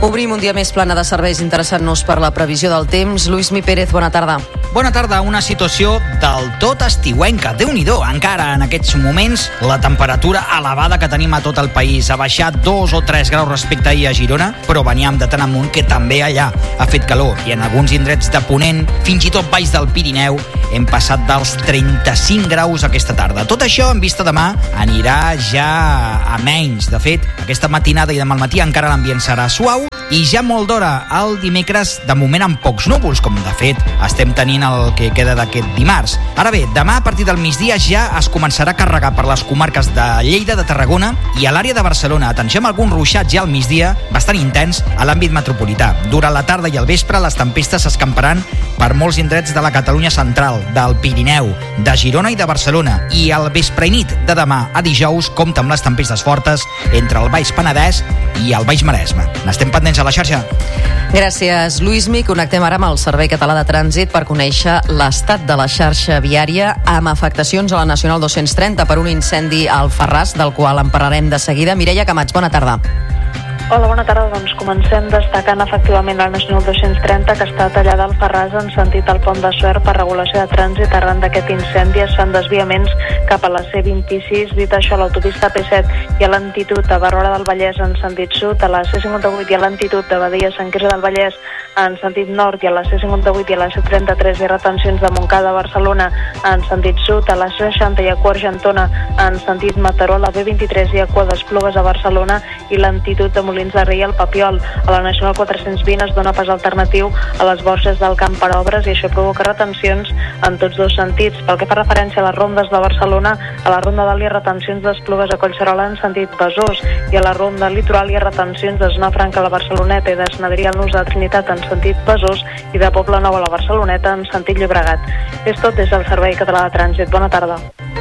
Obrim un dia més plana de serveis interessant-nos per la previsió del temps. Luismi Pérez, bona tarda. Bona tarda, una situació del tot estiuenca. Déu-n'hi-do, encara en aquests moments la temperatura elevada que tenim a tot el país ha baixat 2 o 3 graus respecte ahir a Girona, però veníem de tant amunt que també allà ha fet calor i en alguns indrets de Ponent, fins i tot baix del Pirineu, hem passat dels 35 graus aquesta tarda. Tot això en vista demà anirà ja a menys. De fet, aquesta matinada i demà al matí encara l'ambient serà suau i ja molt d'hora el dimecres, de moment amb pocs núvols, com de fet estem tenint el que queda d'aquest dimarts. Ara bé, demà a partir del migdia ja es començarà a carregar per les comarques de Lleida, de Tarragona i a l'àrea de Barcelona. Atenció amb algun ruixat ja al migdia, bastant intens a l'àmbit metropolità. Durant la tarda i al vespre les tempestes s'escamparan per molts indrets de la Catalunya central, del Pirineu, de Girona i de Barcelona. I al vespre i nit de demà a dijous compta amb les tempestes fortes entre el Baix Penedès i el Baix Maresme. N'estem pendents a la xarxa. Gràcies, Luismi. Connectem ara amb el Servei Català de Trànsit per conèixer l'estat de la xarxa viària amb afectacions a la Nacional 230 per un incendi a Alfarràs, del qual en parlarem de seguida. Mireia Camats, bona tarda. Hola, bona tarda. Doncs comencem destacant efectivament la Nacional 230 que està tallada al Alfarràs en sentit al Pont de Suert per regulació de trànsit. Arran d'aquest incendi es fan desviaments cap a la C26. Dit això, l'autopista P7 i a l'entitud de Barberà del Vallès en sentit sud, a la C58 i a l'entitud de Badia Sant Quirze del Vallès en sentit nord i a la C58 i a la C33 i retencions de Montcada a Barcelona en sentit sud, a la C60 i a Argentona en sentit Mataró, a la B23 i a d'Esplugues a Barcelona i l'entitud de Molins de Rei al Papiol. A la Nacional 420 es dona pas alternatiu a les borges del Camp per obres i això provoca retencions en tots dos sentits. Pel que fa referència a les rondes de Barcelona, a la ronda dalt hi ha retencions d'Esplugues a Collserola en sentit Besòs i a la ronda litoral hi ha retencions de Zona Franca a la Barceloneta i d'Esnedria al Nus de Trinitat en sentit Besòs i de Poble Nou a la Barceloneta en sentit Llobregat. És tot des del Servei Català de Trànsit. Bona tarda.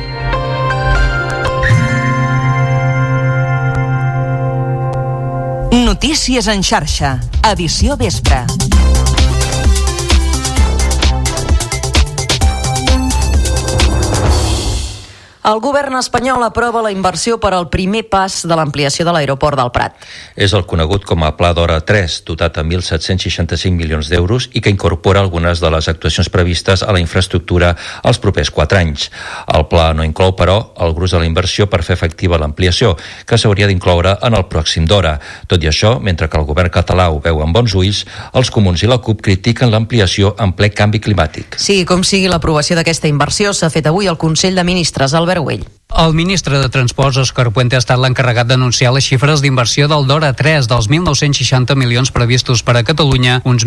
Notícies en xarxa, edició vespre. El govern espanyol aprova la inversió per al primer pas de l'ampliació de l'aeroport del Prat. És el conegut com a Pla d'Hora 3, dotat amb 1.765 milions d'euros i que incorpora algunes de les actuacions previstes a la infraestructura els propers 4 anys. El pla no inclou, però, el gruix de la inversió per fer efectiva l'ampliació, que s'hauria d'incloure en el pròxim d'hora. Tot i això, mentre que el govern català ho veu amb bons ulls, els comuns i la CUP critiquen l'ampliació en ple canvi climàtic. Sí, com sigui, l'aprovació d'aquesta inversió s'ha fet avui al Consell de Ministres. Albert Güell. El ministre de Transports, Òscar Puente, ha estat l'encarregat d'anunciar les xifres d'inversió del DORA 3. Dels 1.960 milions previstos per a Catalunya, uns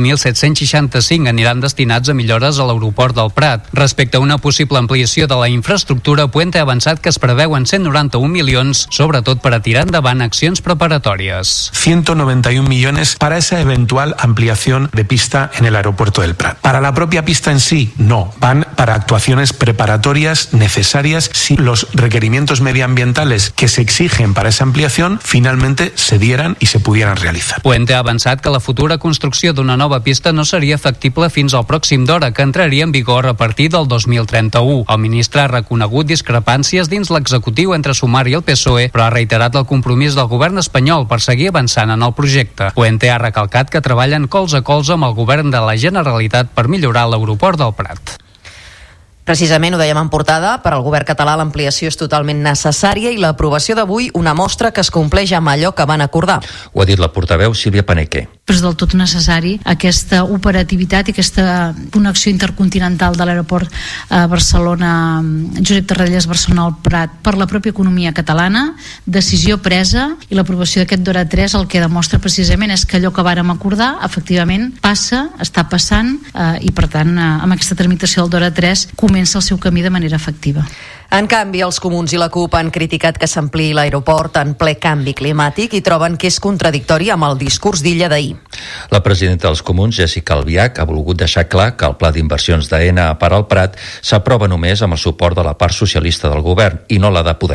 1.765 aniran destinats a millores a l'aeroport del Prat. Respecte a una possible ampliació de la infraestructura, Puente ha avançat que es preveuen 191 milions, sobretot per a tirar endavant accions preparatòries. 191 millones para esa eventual ampliación de pista en el aeropuerto del Prat. Para la propia pista en sí, no. Van para actuaciones preparatorias necesarias si los requerimientos medioambientales que se exigen para esa ampliación finalmente se dieran y se pudieran realizar. Puente ha avançat que la futura construcció d'una nova pista no seria factible fins al pròxim d'hora, que entraria en vigor a partir del 2031. El ministre ha reconegut discrepàncies dins l'executiu entre Sumar i el PSOE, però ha reiterat el compromís del govern espanyol per seguir avançant en el projecte. Puente ha recalcat que treballen colze a colze amb el govern de la Generalitat per millorar l'aeroport del Prat. Precisament ho dèiem en portada, per al govern català l'ampliació és totalment necessària i l'aprovació d'avui una mostra que es compleix amb allò que van acordar. Ho ha dit la portaveu Sílvia Paneque. Però és del tot necessari aquesta operativitat i aquesta connexió intercontinental de l'aeroport Barcelona, Josep Tarradellas, Barcelona al Prat per la pròpia economia catalana, decisió presa, i l'aprovació d'aquest DORA 3 el que demostra precisament és que allò que vàrem acordar efectivament passa, està passant i per tant amb aquesta tramitació del DORA 3 comença el seu camí de manera efectiva. En canvi, els comuns i la CUP han criticat que s'ampliï l'aeroport en ple canvi climàtic i troben que és contradictori amb el discurs d'Illa d'ahir. La presidenta dels comuns, Jessica Albiach, ha volgut deixar clar que el pla d'inversions d'AENA per al Prat s'aprova només amb el suport de la part socialista del govern i no la de Podem.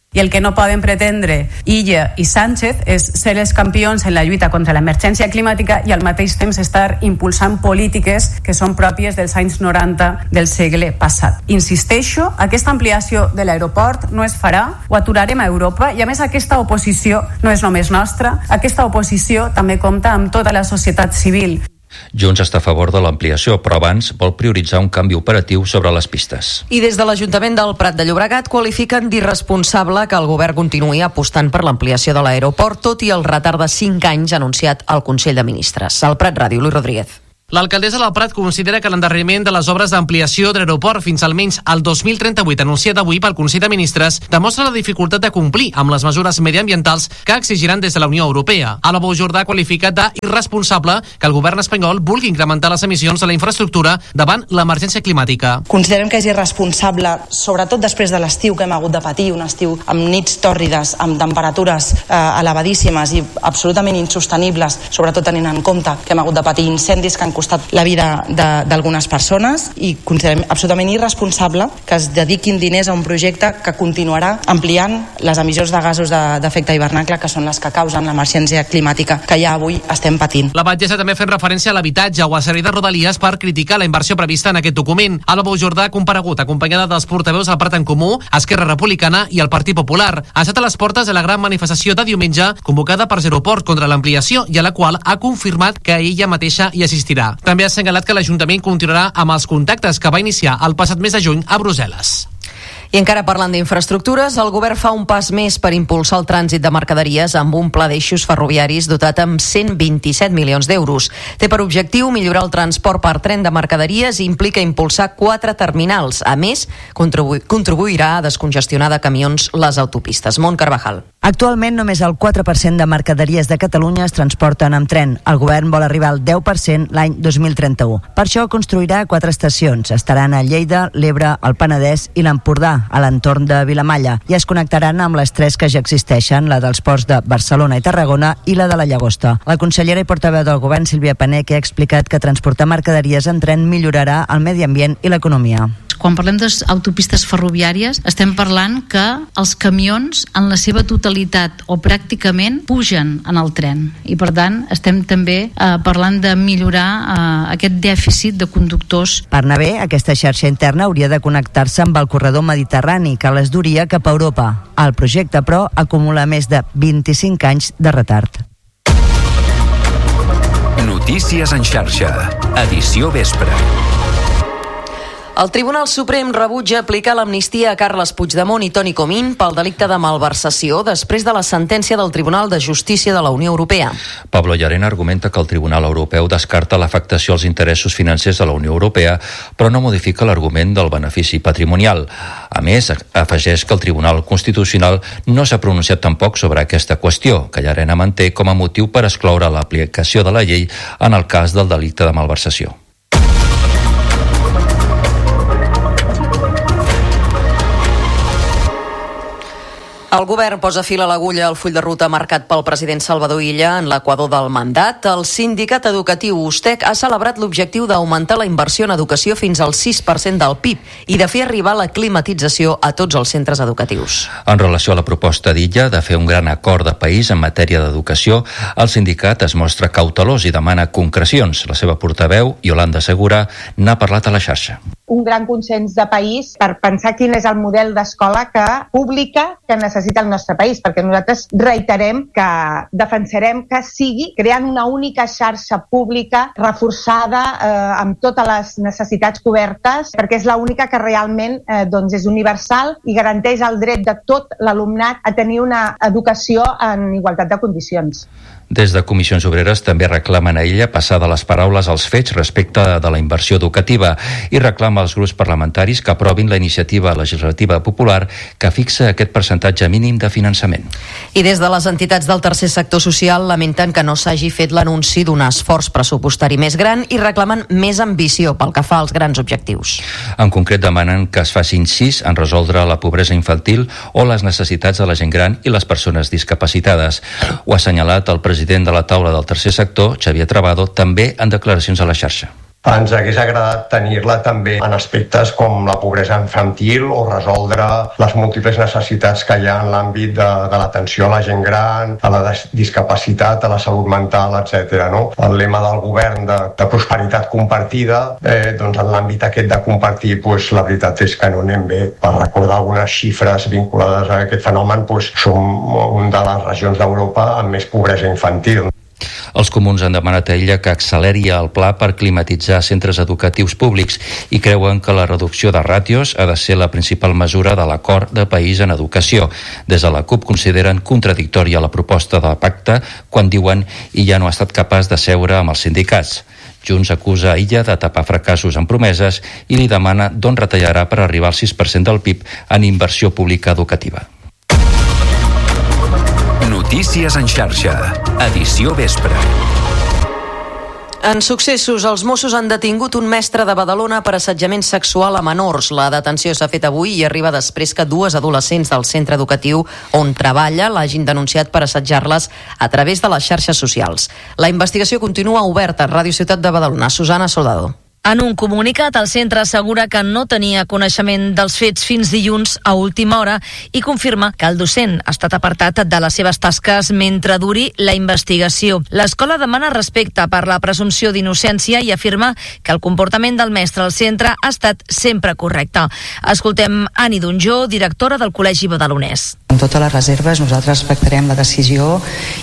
I el que no poden pretendre Illa i Sánchez és ser els campions en la lluita contra l'emergència climàtica i al mateix temps estar impulsant polítiques que són pròpies dels anys 90 del segle passat. Insisteixo, aquesta ampliació de l'aeroport no es farà, ho aturarem a Europa i a més aquesta oposició no és només nostra, aquesta oposició també compta amb tota la societat civil. Junts està a favor de l'ampliació, però abans vol prioritzar un canvi operatiu sobre les pistes. I des de l'Ajuntament del Prat de Llobregat qualifiquen d'irresponsable que el govern continuï apostant per l'ampliació de l'aeroport, tot i el retard de 5 anys anunciat al Consell de Ministres. Al Prat Ràdio, Luis Rodríguez. L'alcaldessa del Prat considera que l'endarreriment de les obres d'ampliació de l'aeroport fins almenys al 2038 anunciat avui pel Consell de Ministres demostra la dificultat de complir amb les mesures mediambientals que exigiran des de la Unió Europea. Ala Boujordà ha qualificat d'irresponsable que el govern espanyol vulgui incrementar les emissions de la infraestructura davant l'emergència climàtica. Considerem que és irresponsable, sobretot després de l'estiu que hem hagut de patir, un estiu amb nits tòrrides, amb temperatures elevadíssimes i absolutament insostenibles, sobretot tenint en compte que hem hagut de patir incendis que han costat la vida d'algunes persones, i considerem absolutament irresponsable que es dediquin diners a un projecte que continuarà ampliant les emissions de gasos d'efecte hivernacle, que són les que causen l'emergència climàtica que ja avui estem patint. La batllessa també fent referència a l'habitatge o a sèrie de Rodalies per criticar la inversió prevista en aquest document. Alba Boujordà ha comparegut acompanyada dels portaveus del Prat en Comú, Esquerra Republicana i el Partit Popular. Ha estat a les portes de la gran manifestació de diumenge convocada per Zeroport contra l'ampliació i a la qual ha confirmat que ella mateixa hi assistirà. També ha assenyalat que l'Ajuntament continuarà amb els contactes que va iniciar el passat mes de juny a Brussel·les. I encara parlant d'infraestructures, el govern fa un pas més per impulsar el trànsit de mercaderies amb un pla d'eixos ferroviaris dotat amb 127 milions d'euros. Té per objectiu millorar el transport per tren de mercaderies i implica impulsar 4 terminals. A més, contribuirà a descongestionar de camions les autopistes. Mont Carvajal. Actualment només el 4% de mercaderies de Catalunya es transporten amb tren. El govern vol arribar al 10% l'any 2031. Per això construirà 4 estacions. Estaran a Lleida, l'Ebre, el Penedès i l'Empordà, a l'entorn de Vilamalla, i es connectaran amb les 3 que ja existeixen, la dels ports de Barcelona i Tarragona i la de la Llagosta. La consellera i portaveu del govern, Sílvia Paneque, ha explicat que transportar mercaderies en tren millorarà el medi ambient i l'economia. Quan parlem d'autopistes ferroviàries, estem parlant que els camions en la seva totalitat o pràcticament pugen en el tren, i per tant estem també parlant de millorar aquest dèficit de conductors. Per anar bé, aquesta xarxa interna hauria de connectar-se amb el corredor mediterrani, que les duria cap a Europa. El projecte, però, acumula més de 25 anys de retard. Notícies en xarxa, edició vespre. El Tribunal Suprem rebutja aplicar l'amnistia a Carles Puigdemont i Toni Comín pel delicte de malversació després de la sentència del Tribunal de Justícia de la Unió Europea. Pablo Llarena argumenta que el Tribunal Europeu descarta l'afectació als interessos financers de la Unió Europea, però no modifica l'argument del benefici patrimonial. A més, afegeix que el Tribunal Constitucional no s'ha pronunciat tampoc sobre aquesta qüestió, que Llarena manté com a motiu per excloure l'aplicació de la llei en el cas del delicte de malversació. El govern posa fil a l'agulla al full de ruta marcat pel president Salvador Illa en l'equador del mandat. El sindicat educatiu USTEC ha celebrat l'objectiu d'augmentar la inversió en educació fins al 6% del PIB i de fer arribar la climatització a tots els centres educatius. En relació a la proposta d'Illa de fer un gran acord de país en matèria d'educació, el sindicat es mostra cautelós i demana concrecions. La seva portaveu, Yolanda Segura, n'ha parlat a la xarxa. Un gran consens de país per pensar quin és el model d'escola pública que necessita el nostre país, perquè nosaltres reiterem que defensarem que sigui creant una única xarxa pública reforçada amb totes les necessitats cobertes, perquè és l'única que realment és universal i garanteix el dret de tot l'alumnat a tenir una educació en igualtat de condicions. Des de Comissions Obreres també reclamen a Illa passar de les paraules als fets respecte de la inversió educativa i reclama als grups parlamentaris que aprovin la iniciativa legislativa popular que fixa aquest percentatge mínim de finançament. I des de les entitats del tercer sector social lamenten que no s'hagi fet l'anunci d'un esforç pressupostari més gran i reclamen més ambició pel que fa als grans objectius. En concret demanen que es faci incís en resoldre la pobresa infantil o les necessitats de la gent gran i les persones discapacitades. Ho ha assenyalat el president de la taula del tercer sector, Xavier Trabado, també en declaracions a la xarxa. ens hagués agradat tenir-la també en aspectes com la pobresa infantil o resoldre les múltiples necessitats que hi ha en l'àmbit de l'atenció a la gent gran, a la discapacitat, a la salut mental, etc. No? El lema del govern de prosperitat compartida, doncs en l'àmbit aquest de compartir, doncs la veritat és que no anem bé. Per recordar algunes xifres vinculades a aquest fenomen, doncs som una de les regions d'Europa amb més pobresa infantil. Els comuns han demanat a Illa que acceleri el pla per climatitzar centres educatius públics i creuen que la reducció de ràtios ha de ser la principal mesura de l'acord de país en educació. Des de la CUP consideren contradictòria la proposta de pacte quan diuen Illa no ha estat capaç de seure amb els sindicats. Junts acusa a Illa de tapar fracassos en promeses i li demana d'on retallarà per arribar al 6% del PIB en inversió pública educativa. Notícies en xarxa, edició vespre. En successos, els Mossos han detingut un mestre de Badalona per assetjament sexual a menors. La detenció s'ha fet avui i arriba després que dues adolescents del centre educatiu on treballa l'hagin denunciat per assetjar-les a través de les xarxes socials. La investigació continua oberta a Ràdio Ciutat de Badalona. Susana Soldado. En un comunicat, el centre assegura que no tenia coneixement dels fets fins dilluns a última hora i confirma que el docent ha estat apartat de les seves tasques mentre duri la investigació. L'escola demana respecte per la presumpció d'innocència i afirma que el comportament del mestre al centre ha estat sempre correcte. Escoltem Ani Donjó, directora del Col·legi Badalonès. Amb totes les reserves nosaltres respectarem la decisió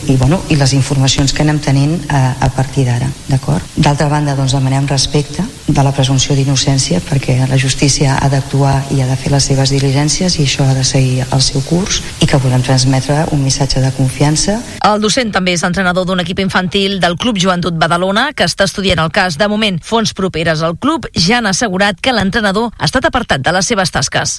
i les informacions que anem tenint a partir d'ara, d'acord? D'altra banda, doncs demanem respecte de la presumpció d'innocència perquè la justícia ha d'actuar i ha de fer les seves diligències i això ha de seguir el seu curs i que volem transmetre un missatge de confiança. El docent també és entrenador d'un equip infantil del Club Joventut Badalona que està estudiant el cas. De moment, fonts properes al club ja han assegurat que l'entrenador ha estat apartat de les seves tasques.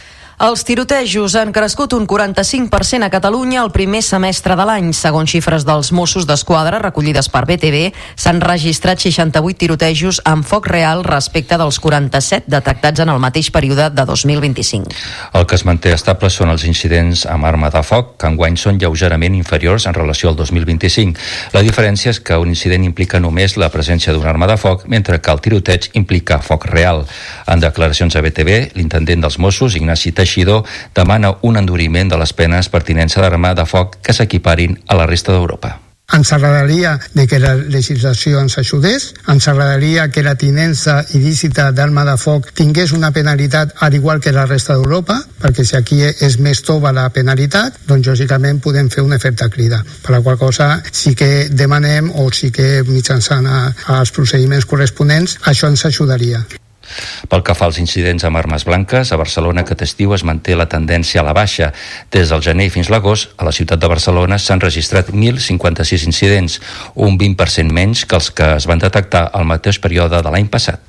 Els tirotejos han crescut un 45% a Catalunya el primer semestre de l'any. Segons xifres dels Mossos d'Esquadra recollides per BTV, s'han registrat 68 tirotejos amb foc real respecte dels 47 detectats en el mateix període de 2025. El que es manté estable són els incidents amb arma de foc, que enguany són lleugerament inferiors en relació al 2025. La diferència és que un incident implica només la presència d'una arma de foc, mentre que el tiroteig implica foc real. En declaracions a BTV, l'intendent dels Mossos, Ignasi Teixidor, demana un enduriment de les penes per tinença d'arma de foc que s'equiparin a la resta d'Europa. Ens agradaria que la legislació ens ajudés, ens agradaria que la tinença il·lícita d'arma de foc tingués una penalitat al igual que la resta d'Europa, perquè si aquí és més tova la penalitat, doncs lògicament podem fer un efecte crida. Per la qual cosa sí que demanem, o sí que mitjançant els procediments corresponents, això ens ajudaria. Pel que fa als incidents amb armes blanques, a Barcelona aquest estiu es manté la tendència a la baixa. Des del gener fins l'agost, a la ciutat de Barcelona s'han registrat 1.056 incidents, un 20% menys que els que es van detectar al mateix període de l'any passat.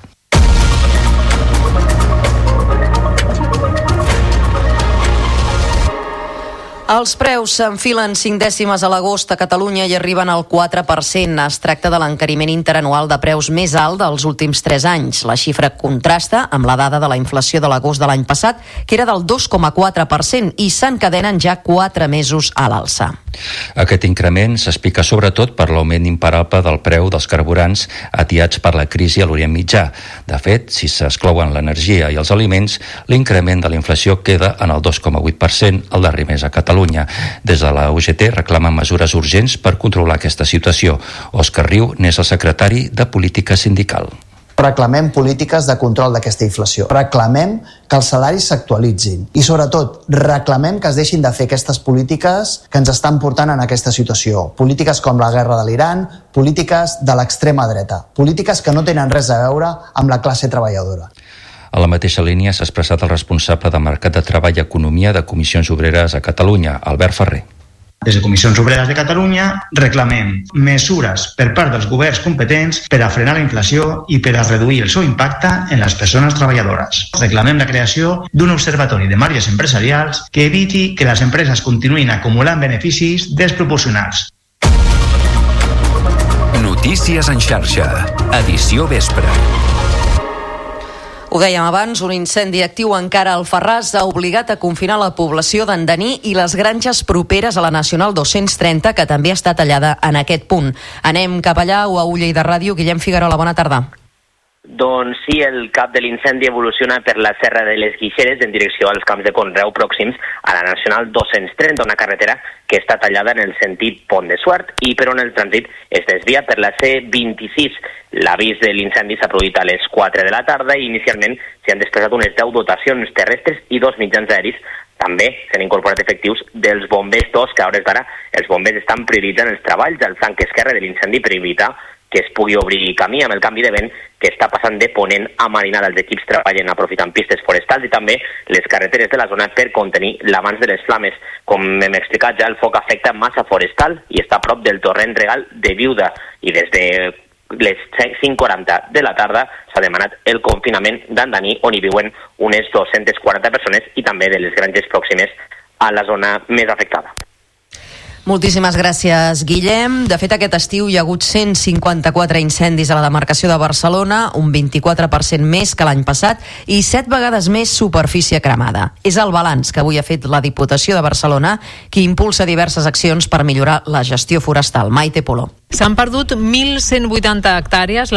Els preus s'enfilen 5 dècimes a l'agost a Catalunya i arriben al 4%. Es tracta de l'encariment interanual de preus més alt dels últims 3 anys. La xifra contrasta amb la dada de la inflació de l'agost de l'any passat, que era del 2,4%, i s'encadenen ja 4 mesos a l'alça. Aquest increment s'explica sobretot per l'augment imparable del preu dels carburants atiats per la crisi a l'Orient Mitjà. De fet, si s'exclouen l'energia i els aliments, l'increment de la inflació queda en el 2,8%, el darrer mes a Catalunya. Des de la UGT reclamen mesures urgents per controlar aquesta situació. Òscar Riu n'és el secretari de Política Sindical. Reclamem polítiques de control d'aquesta inflació. Reclamem que els salaris s'actualitzin. I sobretot, reclamem que es deixin de fer aquestes polítiques que ens estan portant en aquesta situació. Polítiques com la guerra de l'Iran, polítiques de l'extrema dreta. Polítiques que no tenen res a veure amb la classe treballadora. A la mateixa línia s'ha expressat el responsable de Mercat de Treball i Economia de Comissions Obreres a Catalunya, Albert Ferrer. Des de Comissions Obreres de Catalunya reclamem mesures per part dels governs competents per a frenar la inflació i per a reduir el seu impacte en les persones treballadores. Reclamem la creació d'un observatori de marges empresarials que eviti que les empreses continuïn acumulant beneficis desproporcionats. Notícies en xarxa, edició vespre. Ho dèiem abans, un incendi actiu encara al Alfarràs ha obligat a confinar la població d'Andaní i les granges properes a la Nacional 230, que també està tallada en aquest punt. Anem cap allà o a Ulla i de Ràdio. Guillem Figuerola, bona tarda. Doncs sí, el cap de l'incendi evoluciona per la Serra de les Guixeres en direcció als camps de conreu pròxims a la Nacional 230, una carretera que està tallada en el sentit Pont de Suert i per on el trànsit es desvia per la C26. L'avís de l'incendi s'ha produït a les 4 de la tarda i inicialment s'hi han desplaçat unes 10 dotacions terrestres i 2 mitjans aeris. També s'han incorporat efectius dels bombers 2, que a hores d'ara els bombers estan prioritzant els treballs al flanc esquerre de l'incendi per evitar que es pugui obrir camí amb el canvi de vent que està passant de ponent a marinada. Els equips treballen aprofitant pistes forestals i també les carreteres de la zona per contenir l'avanç de les flames. Com hem explicat ja, el foc afecta massa forestal i està a prop del torrent regal de Viuda i des de les 5:40 de la tarda s'ha demanat el confinament d'Andaní, on hi viuen unes 240 persones i també de les granges pròximes a la zona més afectada. Moltíssimes gràcies, Guillem. De fet, aquest estiu hi ha hagut 154 incendis a la demarcació de Barcelona, un 24% més que l'any passat i 7 vegades més superfície cremada. És el balanç que avui ha fet la Diputació de Barcelona, qui impulsa diverses accions per millorar la gestió forestal. Maite Polo. S'han perdut 1.180 hectàrees.